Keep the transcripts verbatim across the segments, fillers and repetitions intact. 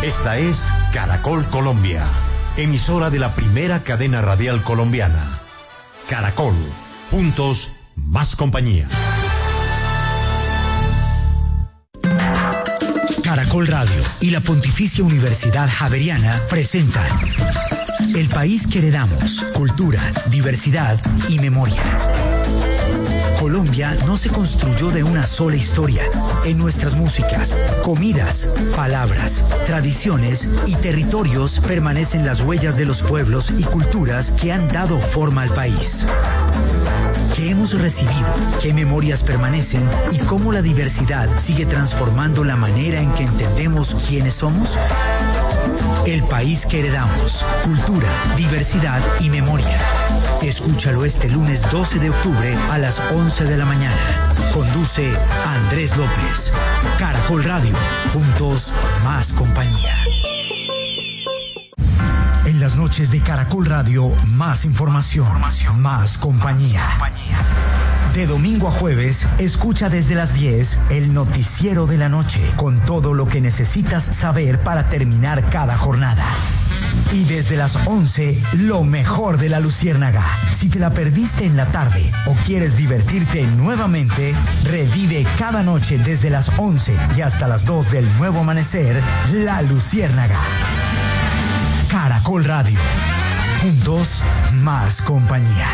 Esta es Caracol Colombia, emisora de la primera cadena radial colombiana. Caracol, juntos, más compañía. Caracol Radio y la Pontificia Universidad Javeriana presentan El País que Heredamos, Cultura, Diversidad y Memoria. Colombia no se construyó de una sola historia. En nuestras músicas, comidas, palabras, tradiciones y territorios permanecen las huellas de los pueblos y culturas que han dado forma al país. ¿Qué hemos recibido? ¿Qué memorias permanecen? ¿Y cómo la diversidad sigue transformando la manera en que entendemos quiénes somos? El País que Heredamos, Cultura, Diversidad y Memoria. Escúchalo este lunes doce de octubre a las once de la mañana. Conduce Andrés López. Caracol Radio. Juntos, más compañía. En las noches de Caracol Radio, más información, información más compañía. Más compañía. De domingo a jueves, escucha desde las diez el noticiero de la noche, con todo lo que necesitas saber para terminar cada jornada. Y desde las once, lo mejor de la Luciérnaga. Si te la perdiste en la tarde o quieres divertirte nuevamente, revive cada noche desde las once y hasta las dos del nuevo amanecer, La Luciérnaga. Caracol Radio. Juntos, más compañía.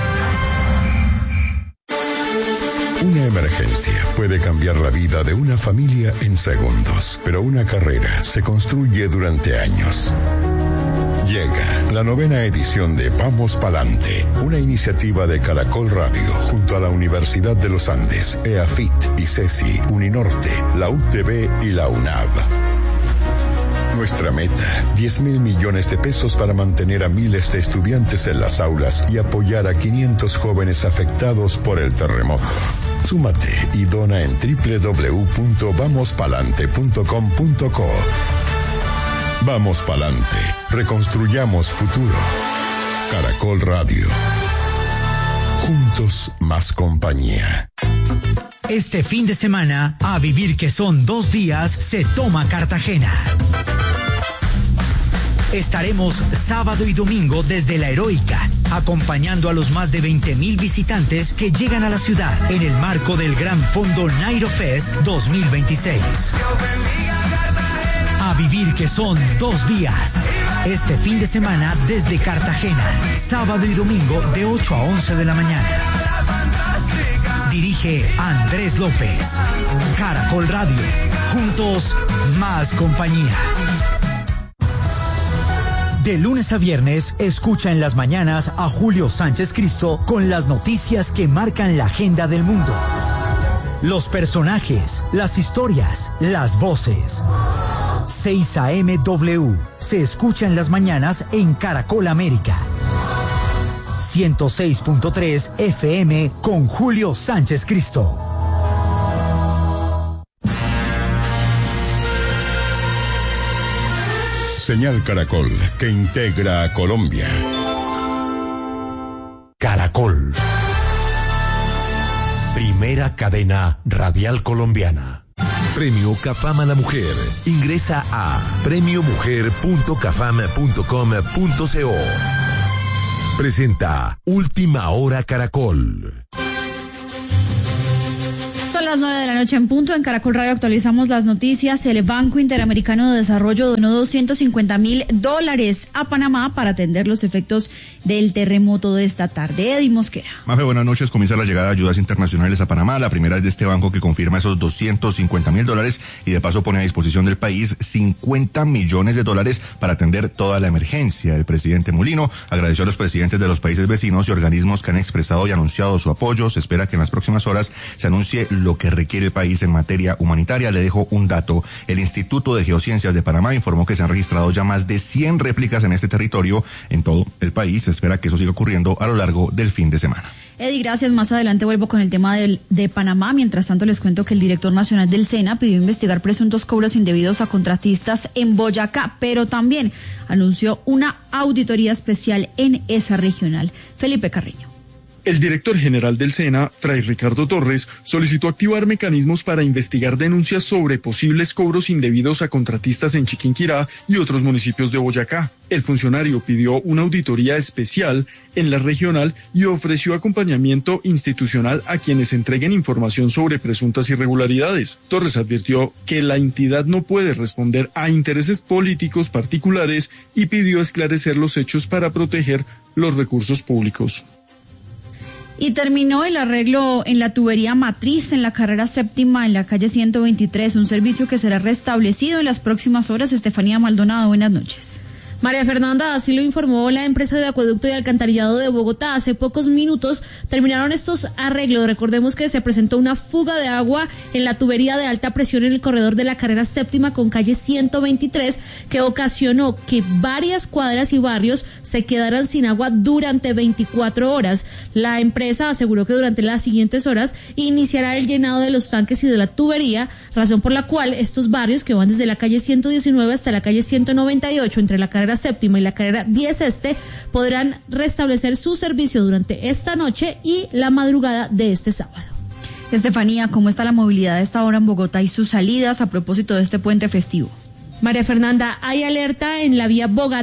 Una emergencia puede cambiar la vida de una familia en segundos, pero una carrera se construye durante años. Llega la novena edición de Vamos Palante, una iniciativa de Caracol Radio junto a la Universidad de los Andes, EAFIT, ICESI, Uninorte, la U T B y la UNAV. Nuestra meta, diez mil millones de pesos para mantener a miles de estudiantes en las aulas y apoyar a quinientos jóvenes afectados por el terremoto. Súmate y dona en doble u doble u doble u punto vamos palante punto com punto co. Vamos Palante, reconstruyamos futuro. Caracol Radio. Juntos, más compañía. Este fin de semana, a vivir que son dos días, se toma Cartagena. Estaremos sábado y domingo desde La Heroica, acompañando a los más de veinte mil visitantes que llegan a la ciudad en el marco del Gran Fondo Nairo Fest dos mil veintiséis. A vivir que son dos días. Este fin de semana desde Cartagena, sábado y domingo de ocho a once de la mañana. Dirige Andrés López. Caracol Radio. Juntos, más compañía. De lunes a viernes, escucha en las mañanas a Julio Sánchez Cristo con las noticias que marcan la agenda del mundo. Los personajes, las historias, las voces. seis A M W se escucha en las mañanas en Caracol América. ciento seis punto tres F M con Julio Sánchez Cristo. Señal Caracol, que integra a Colombia. Caracol. Primera cadena radial colombiana. Premio Cafam a la Mujer. Ingresa a premio mujer punto cafam punto com punto co. Presenta Última Hora Caracol. Son las nueve de la noche en punto. En Caracol Radio actualizamos las noticias. El Banco Interamericano de Desarrollo donó doscientos cincuenta mil dólares a Panamá para atender los efectos del terremoto de esta tarde. Eddie Mosquera. Mafe, buenas noches. Comienza la llegada de ayudas internacionales a Panamá. La primera es de este banco que confirma esos doscientos cincuenta mil dólares y de paso pone a disposición del país cincuenta millones de dólares para atender toda la emergencia. El presidente Mulino agradeció a los presidentes de los países vecinos y organismos que han expresado y anunciado su apoyo. Se espera que en las próximas horas se anuncie lo que requiere el país en materia humanitaria. Le dejo un dato. El Instituto de Geociencias de Panamá informó que se han registrado ya más de cien réplicas en este territorio en todo el país. Se espera que eso siga ocurriendo a lo largo del fin de semana. Eddie, gracias. Más adelante vuelvo con el tema del, de Panamá. Mientras tanto, les cuento que el director nacional del SENA pidió investigar presuntos cobros indebidos a contratistas en Boyacá, pero también anunció una auditoría especial en esa regional. Felipe Carreño. El director general del SENA, Fray Ricardo Torres, solicitó activar mecanismos para investigar denuncias sobre posibles cobros indebidos a contratistas en Chiquinquirá y otros municipios de Boyacá. El funcionario pidió una auditoría especial en la regional y ofreció acompañamiento institucional a quienes entreguen información sobre presuntas irregularidades. Torres advirtió que la entidad no puede responder a intereses políticos particulares y pidió esclarecer los hechos para proteger los recursos públicos. Y terminó el arreglo en la tubería matriz en la carrera séptima en la calle ciento veintitrés, un servicio que será restablecido en las próximas horas. Estefanía Maldonado, buenas noches. María Fernanda, así lo informó la empresa de acueducto y alcantarillado de Bogotá. Hace pocos minutos terminaron estos arreglos. Recordemos que se presentó una fuga de agua en la tubería de alta presión en el corredor de la carrera séptima con calle ciento veintitrés, que ocasionó que varias cuadras y barrios se quedaran sin agua durante veinticuatro horas. La empresa aseguró que durante las siguientes horas iniciará el llenado de los tanques y de la tubería, razón por la cual estos barrios que van desde la calle ciento diecinueve hasta la calle ciento noventa y ocho, entre la carrera séptima y la carrera diez este, podrán restablecer su servicio durante esta noche y la madrugada de este sábado. Estefanía, ¿cómo está la movilidad a esta hora en Bogotá y sus salidas a propósito de este puente festivo? María Fernanda, hay alerta en la vía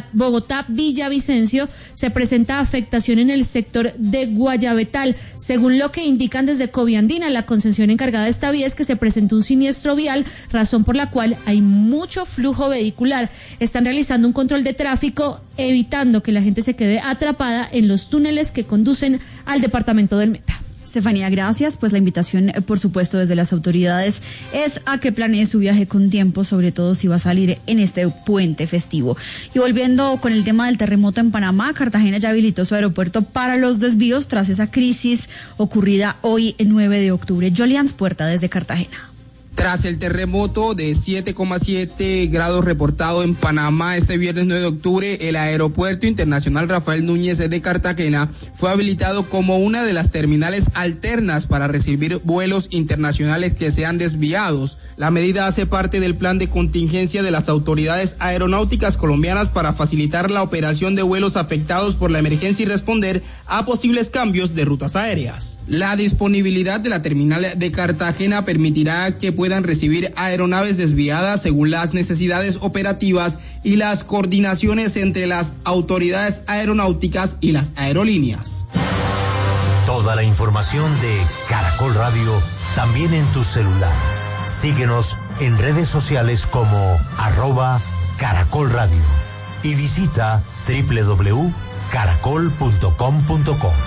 Bogotá-Villavicencio. Se presenta afectación en el sector de Guayabetal. Según lo que indican desde Coviandina, la concesión encargada de esta vía, es que se presentó un siniestro vial, razón por la cual hay mucho flujo vehicular. Están realizando un control de tráfico, evitando que la gente se quede atrapada en los túneles que conducen al departamento del Meta. Estefanía, gracias. Pues la invitación, por supuesto, desde las autoridades es a que planee su viaje con tiempo, sobre todo si va a salir en este puente festivo. Y volviendo con el tema del terremoto en Panamá, Cartagena ya habilitó su aeropuerto para los desvíos tras esa crisis ocurrida hoy, nueve de octubre. Jolians Puerta desde Cartagena. Tras el terremoto de siete coma siete grados reportado en Panamá este viernes nueve de octubre, el Aeropuerto Internacional Rafael Núñez de Cartagena fue habilitado como una de las terminales alternas para recibir vuelos internacionales que sean desviados. La medida hace parte del plan de contingencia de las autoridades aeronáuticas colombianas para facilitar la operación de vuelos afectados por la emergencia y responder a posibles cambios de rutas aéreas. La disponibilidad de la terminal de Cartagena permitirá que puedan recibir aeronaves desviadas según las necesidades operativas y las coordinaciones entre las autoridades aeronáuticas y las aerolíneas. Toda la información de Caracol Radio también en tu celular. Síguenos en redes sociales como arroba Caracol Radio y visita doble u doble u doble u punto caracol punto com punto co.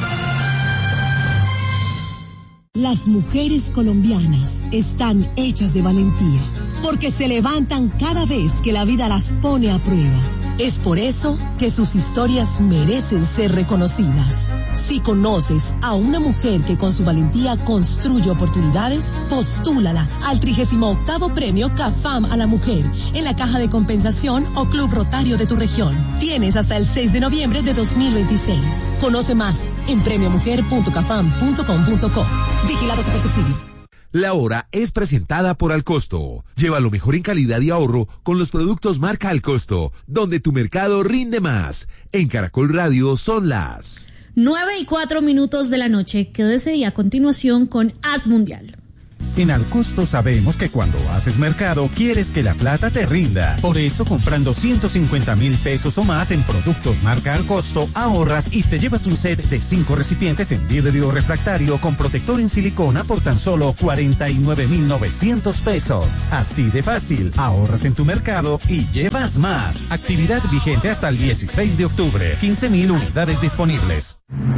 Las mujeres colombianas están hechas de valentía, porque se levantan cada vez que la vida las pone a prueba. Es por eso que sus historias merecen ser reconocidas. Si conoces a una mujer que con su valentía construye oportunidades, postúlala al trigésimo octavo premio CAFAM a la mujer en la caja de compensación o Club Rotario de tu región. Tienes hasta el seis de noviembre de dos mil veintiséis. Conoce más en premio mujer punto cafam punto com punto co. Vigilado Supersubsidio. La hora es presentada por Alcosto. Lleva lo mejor en calidad y ahorro con los productos marca Alcosto, donde tu mercado rinde más. En Caracol Radio son las nueve y cuatro minutos de la noche. Quédese y a continuación con Haz Mundial. En Alcosto sabemos que cuando haces mercado quieres que la plata te rinda. Por eso, comprando ciento cincuenta mil pesos o más en productos marca Alcosto, ahorras y te llevas un set de cinco recipientes en vidrio refractario con protector en silicona por tan solo cuarenta y nueve mil novecientos pesos. Así de fácil, ahorras en tu mercado y llevas más. Actividad vigente hasta el dieciséis de octubre. quince mil unidades disponibles.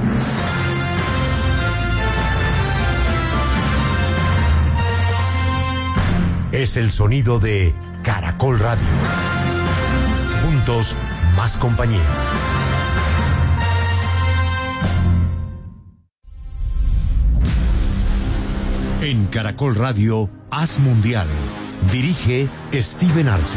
Es el sonido de Caracol Radio. Juntos, más compañía. En Caracol Radio, Haz Mundial. Dirige Steven Arce.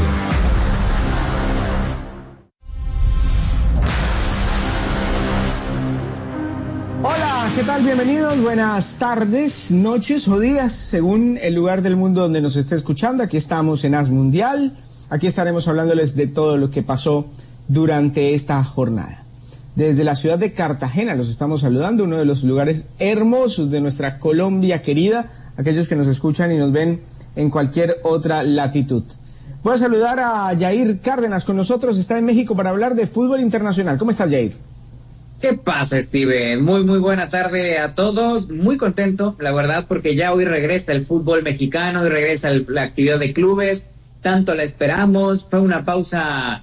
Hola, ¿qué tal? Bienvenidos, buenas tardes, noches o días, según el lugar del mundo donde nos esté escuchando. Aquí estamos en Haz Mundial, aquí estaremos hablándoles de todo lo que pasó durante esta jornada. desde la ciudad de Cartagena los estamos saludando, uno de los lugares hermosos de nuestra Colombia querida, aquellos que nos escuchan y nos ven en cualquier otra latitud. Voy a saludar a Yair Cárdenas con nosotros, está en México para hablar de fútbol internacional. ¿Cómo estás, Yair? ¿Qué pasa, Steven? Muy, muy buena tarde a todos. Muy contento, la verdad, porque ya hoy regresa el fútbol mexicano, hoy regresa el, la actividad de clubes. Tanto la esperamos. Fue una pausa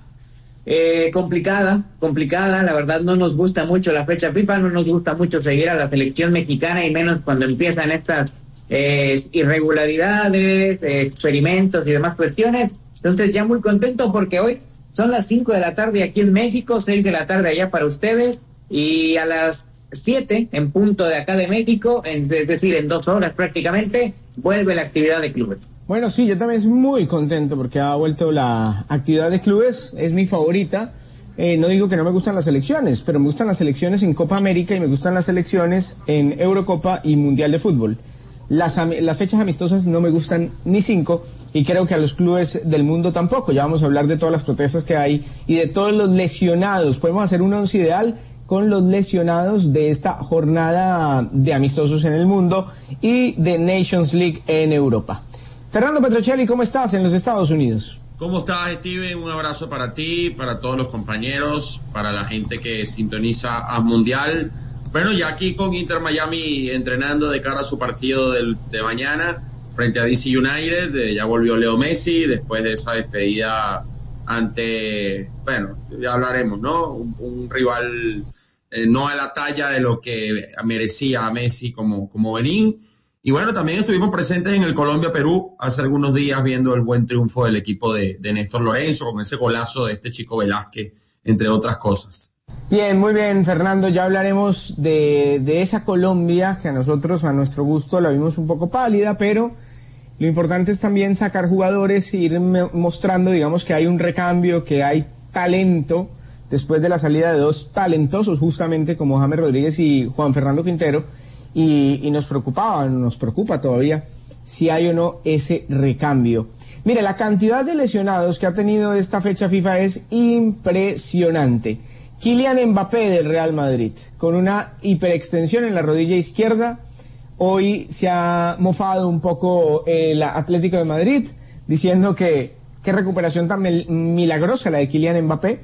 eh, complicada, complicada. La verdad, no nos gusta mucho la fecha FIFA, no nos gusta mucho seguir a la selección mexicana, y menos cuando empiezan estas eh, irregularidades, eh, experimentos y demás cuestiones. Entonces, ya muy contento porque hoy son las cinco de la tarde aquí en México, seis de la tarde allá para ustedes, y a las siete en punto de acá de México, es decir, en dos horas prácticamente, vuelve la actividad de clubes. Bueno, sí, yo también estoy muy contento porque ha vuelto la actividad de clubes, es mi favorita. Eh, no digo que no me gustan las selecciones, pero me gustan las selecciones en Copa América y me gustan las selecciones en Eurocopa y Mundial de Fútbol. Las, las fechas amistosas no me gustan ni cinco, y creo que a los clubes del mundo tampoco. Ya vamos a hablar de todas las protestas que hay y de todos los lesionados. Podemos hacer un once ideal con los lesionados de esta jornada de amistosos en el mundo y de Nations League en Europa. Fernando Petrocelli, ¿cómo estás en los Estados Unidos? ¿Cómo estás, Steven? Un abrazo para ti, para todos los compañeros, para la gente que sintoniza a Mundial. Bueno, ya aquí con Inter Miami entrenando de cara a su partido del, de mañana frente a D C United. Eh, ya volvió Leo Messi después de esa despedida ante, bueno, ya hablaremos, ¿no? Un, un rival eh, no a la talla de lo que merecía a Messi como, como Benín. Y bueno, también estuvimos presentes en el Colombia-Perú hace algunos días viendo el buen triunfo del equipo de, de Néstor Lorenzo con ese golazo de este Chico Velázquez, entre otras cosas. Bien, muy bien, Fernando, ya hablaremos de, de esa Colombia que a nosotros, a nuestro gusto, la vimos un poco pálida, pero lo importante es también sacar jugadores e ir mostrando, digamos, que hay un recambio, que hay talento, después de la salida de dos talentosos, justamente como James Rodríguez y Juan Fernando Quintero, y, y nos preocupaba, nos preocupa todavía si hay o no ese recambio. Mire, la cantidad de lesionados que ha tenido esta fecha FIFA es impresionante. Kylian Mbappé del Real Madrid, con una hiperextensión en la rodilla izquierda. Hoy se ha mofado un poco el Atlético de Madrid, diciendo que qué recuperación tan milagrosa la de Kylian Mbappé.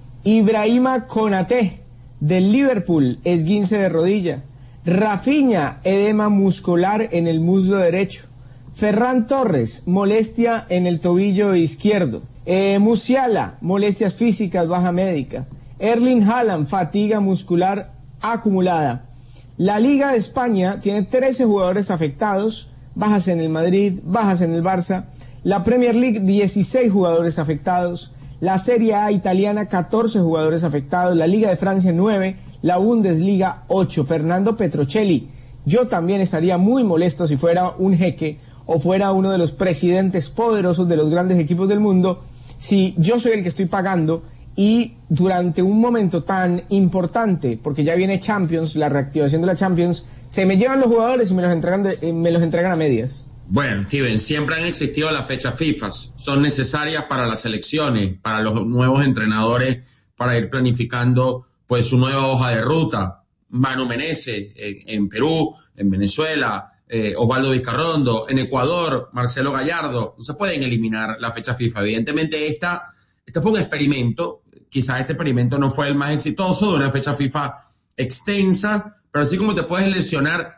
Ibrahima Konaté del Liverpool, esguince de rodilla. Rafinha, edema muscular en el muslo derecho. Ferran Torres, molestia en el tobillo izquierdo. Eh, Musiala, molestias físicas, baja médica. Erling Haaland, fatiga muscular acumulada. La Liga de España tiene trece jugadores afectados, bajas en el Madrid, bajas en el Barça. La Premier League, dieciséis jugadores afectados. La Serie A italiana, catorce jugadores afectados. La Liga de Francia, nueve. La Bundesliga, ocho. Fernando Petrocelli, yo también estaría muy molesto si fuera un jeque o fuera uno de los presidentes poderosos de los grandes equipos del mundo, si yo soy el que estoy pagando y durante un momento tan importante, porque ya viene Champions, la reactivación de la Champions, se me llevan los jugadores y me los entregan, de, eh, me los entregan a medias. Bueno, Steven, siempre han existido las fechas FIFA, son necesarias para las selecciones, para los nuevos entrenadores, para ir planificando pues su nueva hoja de ruta. Manu Menezes en, en Perú, en Venezuela, eh, Osvaldo Vizcarrondo, en Ecuador, Marcelo Gallardo. No se pueden eliminar la fecha FIFA. Evidentemente esta, este fue un experimento. Quizás este experimento no fue el más exitoso de una fecha FIFA extensa, pero así como te puedes lesionar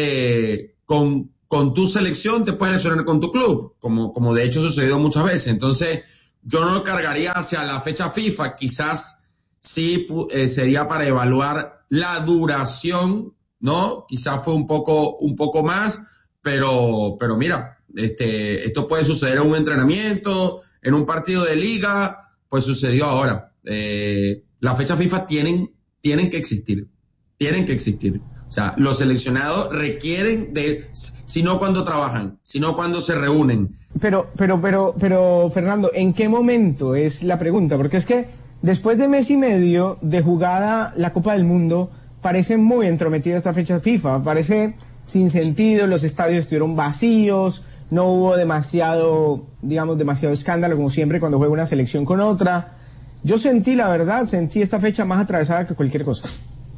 eh, con, con tu selección, te puedes lesionar con tu club, como, como de hecho ha sucedido muchas veces. Entonces, yo no lo cargaría hacia la fecha FIFA. Quizás sí eh, sería para evaluar la duración, ¿no? Quizás fue un poco, un poco más, pero, pero mira, este, esto puede suceder en un entrenamiento, en un partido de liga, pues sucedió ahora. Eh, las fechas FIFA tienen, tienen que existir, tienen que existir. O sea, los seleccionados requieren de, si no cuando trabajan, sino cuando se reúnen. Pero, pero, pero, pero, Fernando, ¿en qué momento es la pregunta? Porque es que después de mes y medio de jugada la Copa del Mundo, parece muy entrometida esta fecha FIFA, parece sin sentido, los estadios estuvieron vacíos, no hubo demasiado, digamos, demasiado escándalo como siempre cuando juega una selección con otra. Yo sentí, la verdad, sentí esta fecha más atravesada que cualquier cosa.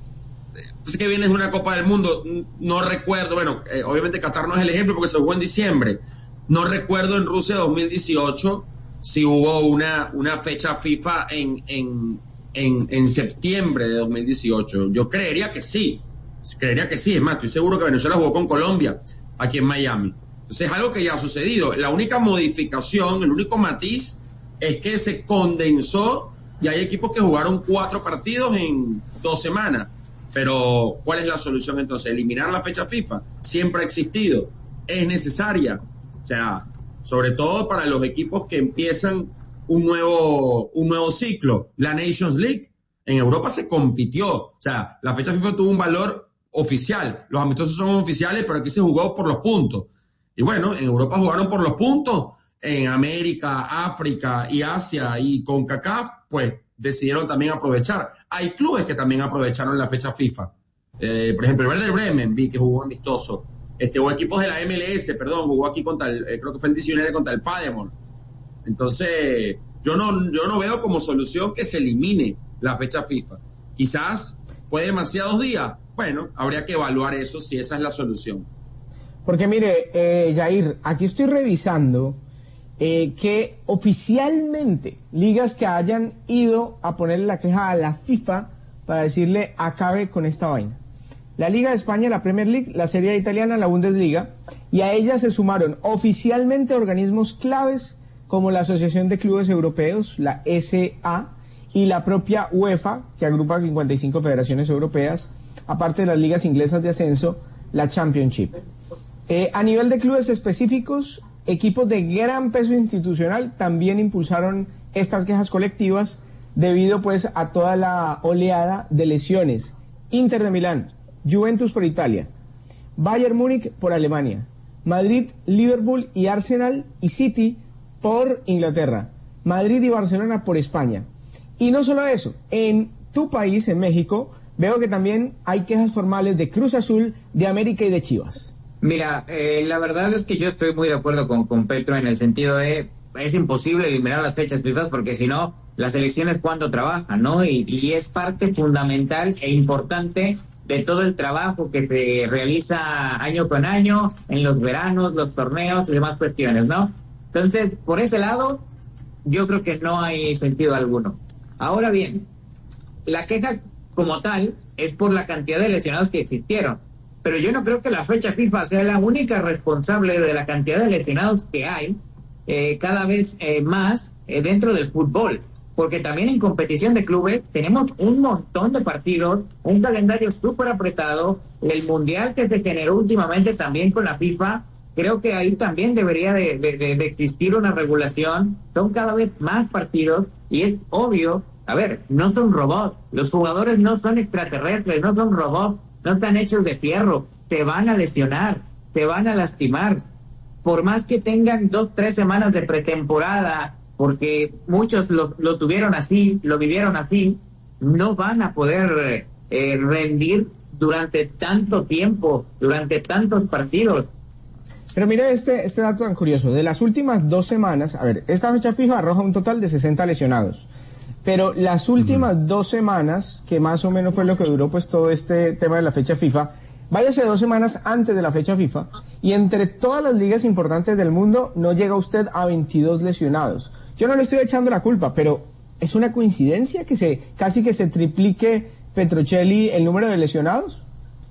Pues que vienes de una Copa del Mundo, no recuerdo, bueno, eh, obviamente Qatar no es el ejemplo porque se jugó en diciembre. No recuerdo en Rusia dos mil dieciocho si hubo una, una fecha FIFA en, en, en, en septiembre de dos mil dieciocho. Yo creería que sí, creería que sí. Es más, estoy seguro que Venezuela jugó con Colombia aquí en Miami. Entonces es algo que ya ha sucedido. La única modificación, el único matiz es que se condensó y hay equipos que jugaron cuatro partidos en dos semanas. Pero, ¿cuál es la solución entonces? Eliminar la fecha FIFA. Siempre ha existido. Es necesaria. O sea, sobre todo para los equipos que empiezan un nuevo, un nuevo ciclo. La Nations League en Europa se compitió. O sea, la fecha FIFA tuvo un valor oficial. Los amistosos son oficiales, pero aquí se jugó por los puntos. Y bueno, en Europa jugaron por los puntos. En América, África y Asia y CONCACAF, pues decidieron también aprovechar. Hay clubes que también aprovecharon la fecha FIFA. Eh, por ejemplo, el Werder Bremen, vi que jugó amistoso. Este, o equipos de la M L S, perdón, jugó aquí contra el, eh, creo que fue el diecinueve contra el Paderborn. Entonces, yo no, yo no veo como solución que se elimine la fecha FIFA. Quizás fue demasiados días. Bueno, habría que evaluar eso si esa es la solución. Porque mire, eh, Jair, aquí estoy revisando eh, que oficialmente ligas que hayan ido a ponerle la queja a la FIFA para decirle acabe con esta vaina. La Liga de España, la Premier League, la Serie A italiana, la Bundesliga, y a ellas se sumaron oficialmente organismos claves como la Asociación de Clubes Europeos, la S A, y la propia UEFA, que agrupa cincuenta y cinco federaciones europeas, aparte de las ligas inglesas de ascenso, la Championship. Eh, a nivel de clubes específicos, equipos de gran peso institucional también impulsaron estas quejas colectivas debido pues a toda la oleada de lesiones. Inter de Milán, Juventus por Italia, Bayern Múnich por Alemania, Madrid, Liverpool y Arsenal y City por Inglaterra, Madrid y Barcelona por España. Y no solo eso, en tu país, en México, veo que también hay quejas formales de Cruz Azul, de América y de Chivas. Mira, eh, la verdad es que yo estoy muy de acuerdo con, con Petro en el sentido de es imposible eliminar las fechas FIFA porque si no, las elecciones cuando trabajan, ¿no? Y, y es parte fundamental e importante de todo el trabajo que se realiza año con año en los veranos, los torneos y demás cuestiones, ¿no? Entonces, por ese lado, yo creo que no hay sentido alguno. Ahora bien, la queja como tal es por la cantidad de lesionados que existieron. Pero yo no creo que la fecha FIFA sea la única responsable de la cantidad de lesionados que hay eh, cada vez eh, más eh, dentro del fútbol. Porque también en competición de clubes tenemos un montón de partidos, un calendario súper apretado, el mundial que se generó últimamente también con la FIFA, creo que ahí también debería de, de, de, de existir una regulación, son cada vez más partidos y es obvio, a ver, no son robots, los jugadores no son extraterrestres, no son robots, no están hechos de fierro, te van a lesionar, te van a lastimar, por más que tengan dos, tres semanas de pretemporada, porque muchos lo, lo tuvieron así, lo vivieron así, no van a poder eh, rendir durante tanto tiempo, durante tantos partidos. Pero mire este, este dato tan curioso, de las últimas dos semanas, a ver, esta fecha FIFA arroja un total de sesenta lesionados, pero las últimas uh-huh. dos semanas, que más o menos fue lo que duró pues todo este tema de la fecha FIFA, váyase dos semanas antes de la fecha FIFA, y entre todas las ligas importantes del mundo no llega usted a veintidós lesionados. Yo no le estoy echando la culpa, pero ¿es una coincidencia que se casi que se triplique, Petrocelli, el número de lesionados?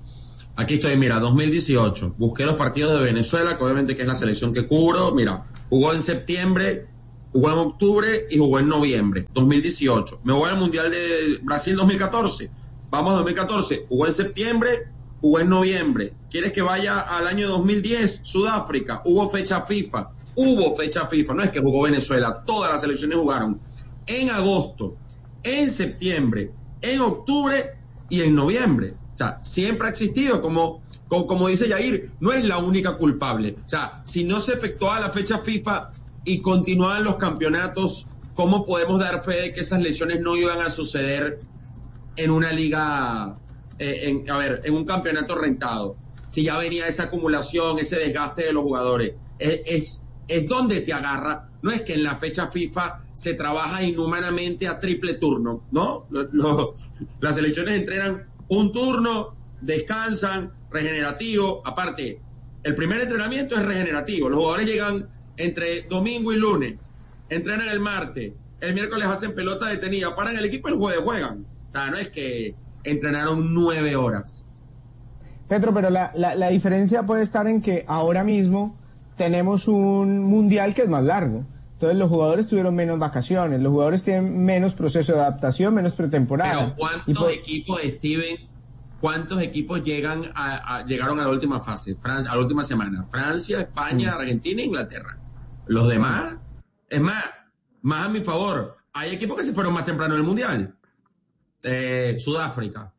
Aquí estoy, mira, dos mil dieciocho, busqué los partidos de Venezuela, que obviamente que es la selección que cubro, mira, jugó en septiembre, jugó en octubre y jugó en noviembre, dos mil dieciocho. Me voy al Mundial de Brasil dos mil catorce, vamos a dos mil catorce, jugó en septiembre, jugó en noviembre. ¿Quieres que vaya al año dos mil diez? Sudáfrica, hubo fecha FIFA, hubo fecha FIFA, no es que jugó Venezuela, todas las selecciones jugaron en agosto, en septiembre, en octubre y en noviembre. O sea, siempre ha existido, como, como, como dice Yair, no es la única culpable. O sea, si no se efectuaba la fecha FIFA y continuaban los campeonatos, ¿cómo podemos dar fe de que esas lesiones no iban a suceder en una liga, eh, en, a ver, en un campeonato rentado? Si ya venía esa acumulación, ese desgaste de los jugadores, es, es, es donde te agarra No es que en la fecha FIFA se trabaja inhumanamente a triple turno, ¿no? Lo, lo, las selecciones entrenan un turno, descansan, regenerativo. Aparte, el primer entrenamiento es regenerativo. Los jugadores llegan entre domingo y lunes, entrenan el martes, el miércoles hacen pelota detenida, paran el equipo y el jueves juegan. O sea, no es que entrenaron nueve horas. Petro, pero la, la, la diferencia puede estar en que ahora mismo tenemos un mundial que es más largo. Entonces los jugadores tuvieron menos vacaciones, los jugadores tienen menos proceso de adaptación, menos pretemporada. Pero ¿cuántos por... equipos, Steven, cuántos equipos llegan a, a, llegaron a la última fase, Francia, a la última semana? Francia, España, mm. Argentina e Inglaterra. Los demás, es más, más a mi favor, hay equipos que se fueron más temprano del mundial. Eh, Sudáfrica,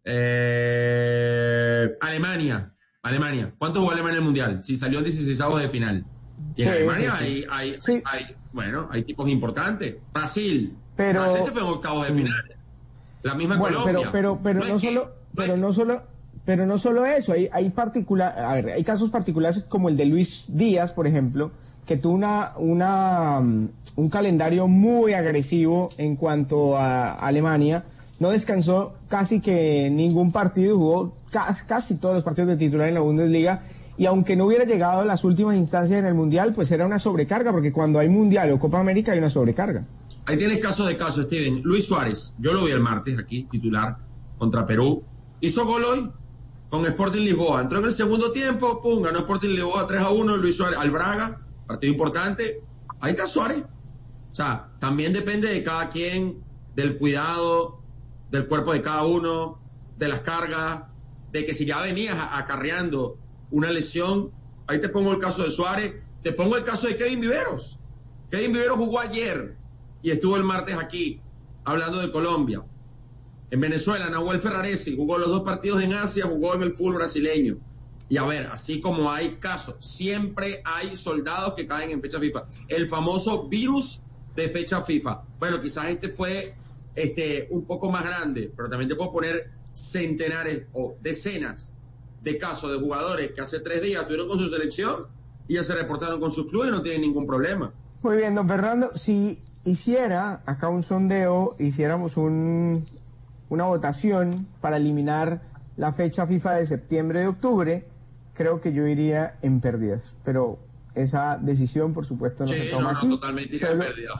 eh, Alemania, Alemania. ¿Cuánto jugó Alemania en el mundial? Si salió en dieciseisavos de final. Y en sí, Alemania sí, sí. Hay, hay, sí. hay, bueno, hay equipos importantes. Brasil, pero, Brasil se fue en octavos de final. La misma bueno, Colombia. Pero, pero, pero no, no solo, que, pero no solo, pero no solo eso. Hay, hay particular, a ver, hay casos particulares como el de Luis Díaz, por ejemplo, que tuvo una, una, un calendario muy agresivo en cuanto a Alemania. No descansó casi que ningún partido, jugó casi, casi todos los partidos de titular en la Bundesliga, y aunque no hubiera llegado a las últimas instancias en el Mundial, pues era una sobrecarga, porque cuando hay Mundial o Copa América hay una sobrecarga. Ahí tienes caso de caso, Steven. Luis Suárez, yo lo vi el martes aquí, titular, contra Perú, hizo gol hoy con Sporting Lisboa, entró en el segundo tiempo, pum, ganó Sporting Lisboa tres a uno, Luis Suárez al Braga, partido importante, ahí está Suárez. O sea, también depende de cada quien, del cuidado del cuerpo de cada uno, de las cargas, de que si ya venías acarreando una lesión, ahí te pongo el caso de Suárez, te pongo el caso de Kevin Viveros. Kevin Viveros jugó ayer y estuvo el martes aquí, hablando de Colombia. En Venezuela, Nahuel Ferraresi jugó los dos partidos en Asia, jugó en el fútbol brasileño. Y a ver, así como hay casos, siempre hay soldados que caen en fecha FIFA. El famoso virus de fecha FIFA. Bueno, quizás este fue este un poco más grande, pero también te puedo poner centenares o decenas de casos de jugadores que hace tres días estuvieron con su selección y ya se reportaron con sus clubes y no tienen ningún problema. Muy bien, don Fernando, si hiciera acá un sondeo, hiciéramos un, una votación para eliminar la fecha FIFA de septiembre de octubre, creo que yo iría en pérdidas, pero esa decisión, por supuesto, no sí, se toma no, no, aquí. Totalmente iría en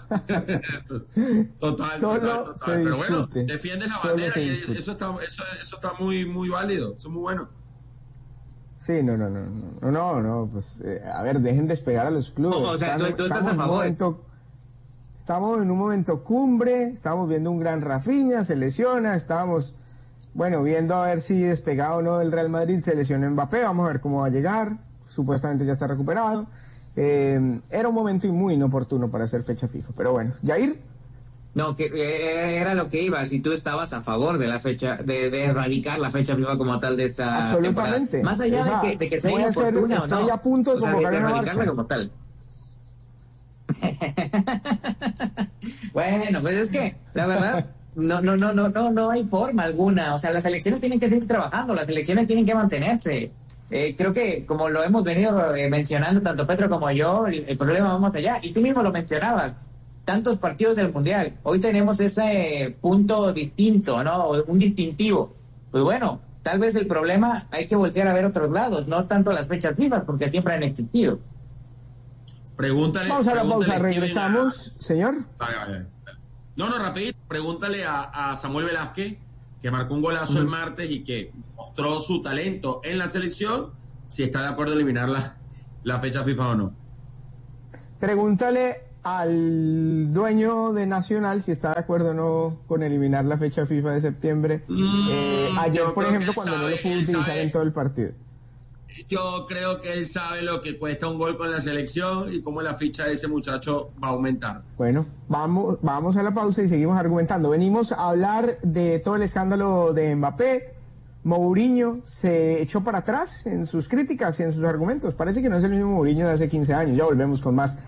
pérdidas. total, solo total, total. Se pero discute, bueno, defiende la bandera y eso está, eso, eso está muy, muy válido, eso es muy bueno. Sí, no, no, no, no, no, no, pues, eh, a ver, dejen despegar a los clubes. No, o sea, están, tú, tú estás a favor. Momento, estamos en un momento cumbre, estamos viendo un gran Rafinha, se lesiona, estábamos, bueno, viendo a ver si despegado o no del Real Madrid, se lesionó Mbappé, vamos a ver cómo va a llegar, supuestamente ya está recuperado. Eh, era un momento muy inoportuno para hacer fecha FIFA, pero bueno, Jair. No, que eh, era lo que iba, si tú estabas a favor de la fecha, de, de erradicar la fecha FIFA como tal de esta absolutamente. Temporada. Más allá o sea, de, que, de que sea inoportuna o no. Estoy a punto de convocar o sea, de una erradicarla como tal. Bueno, pues es que, la verdad, no, no, no, no, no, no hay forma alguna. O sea, las elecciones tienen que seguir trabajando, las elecciones tienen que mantenerse. Eh, creo que, como lo hemos venido eh, mencionando tanto Petro como yo, el, el problema va más allá. Y tú mismo lo mencionabas. Tantos partidos del Mundial. Hoy tenemos ese punto distinto, ¿no? Un distintivo. Pues bueno, tal vez el problema hay que voltear a ver otros lados, no tanto las fechas FIFA, porque siempre han existido. Pregúntale. Vamos a la pausa, regresamos, a... señor. Vale, vale. No, no, rapidito. Pregúntale a, a Samuel Velázquez, que marcó un golazo uh-huh. el martes y que mostró su talento en la selección, si está de acuerdo en eliminar la, la fecha FIFA o no. Pregúntale al dueño de Nacional si está de acuerdo o no con eliminar la fecha FIFA de septiembre. Mm, eh, ayer, por ejemplo, cuando sabe, no lo pudo utilizar sabe, en todo el partido. Yo creo que él sabe lo que cuesta un gol con la selección y cómo la ficha de ese muchacho va a aumentar. Bueno, vamos, vamos a la pausa y seguimos argumentando. Venimos a hablar de todo el escándalo de Mbappé. Mourinho se echó para atrás en sus críticas y en sus argumentos. Parece que no es el mismo Mourinho de hace quince años. Ya volvemos con más